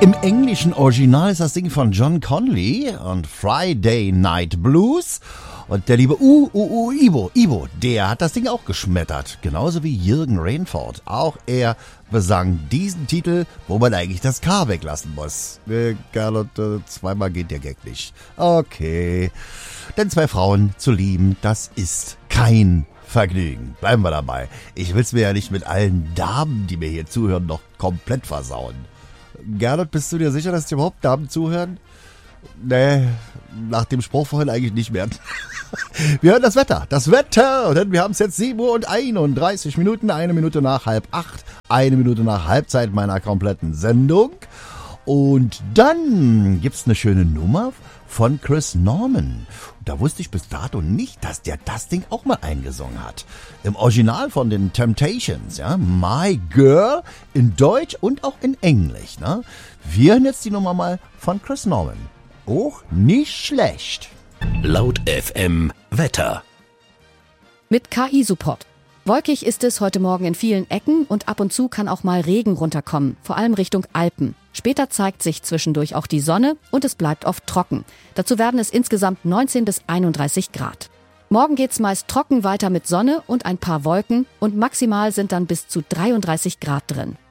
Im englischen Original ist das Ding von John Conley und Friday Night Blues. Und der liebe Ibo, der hat das Ding auch geschmettert. Genauso wie Jürgen Rainford. Auch er besang diesen Titel, wo man eigentlich das K weglassen muss. Carlotte, zweimal geht der Gag nicht. Okay. Denn zwei Frauen zu lieben, das ist kein Vergnügen. Bleiben wir dabei. Ich will's mir ja nicht mit allen Damen, die mir hier zuhören, noch komplett versauen. Gernot, bist du dir sicher, dass dir überhaupt Damen zuhören? Nee, nach dem Spruch vorhin eigentlich nicht mehr. Wir hören das Wetter, denn wir haben es jetzt 7 Uhr und 31 Minuten, 1 Minute nach 7:30, 1 Minute nach Halbzeit meiner kompletten Sendung. Und dann gibt's eine schöne Nummer von Chris Norman. Da wusste ich bis dato nicht, dass der das Ding auch mal eingesungen hat. Im Original von den Temptations, ja, My Girl, in Deutsch und auch in Englisch, ne? Wir hören jetzt die Nummer mal von Chris Norman. Auch nicht schlecht. Laut FM Wetter. Mit KI-Support. Wolkig ist es heute Morgen in vielen Ecken und ab und zu kann auch mal Regen runterkommen, vor allem Richtung Alpen. Später zeigt sich zwischendurch auch die Sonne und es bleibt oft trocken. Dazu werden es insgesamt 19 bis 31 Grad. Morgen geht's meist trocken weiter mit Sonne und ein paar Wolken und maximal sind dann bis zu 33 Grad drin.